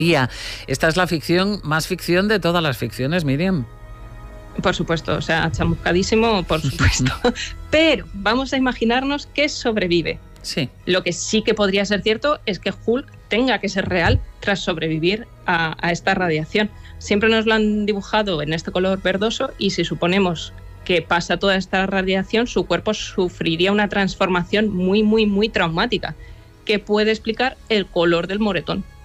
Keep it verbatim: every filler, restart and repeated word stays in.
Esta es la ficción más ficción de todas las ficciones, Miriam. Por supuesto, o sea, chamuscadísimo, por supuesto. Pero vamos a imaginarnos que sobrevive. Sí. Lo que sí que podría ser cierto es que Hulk tenga que ser real tras sobrevivir a, a esta radiación. Siempre nos lo han dibujado en este color verdoso y si suponemos que pasa toda esta radiación, su cuerpo sufriría una transformación muy, muy, muy traumática que puede explicar el color del moretón.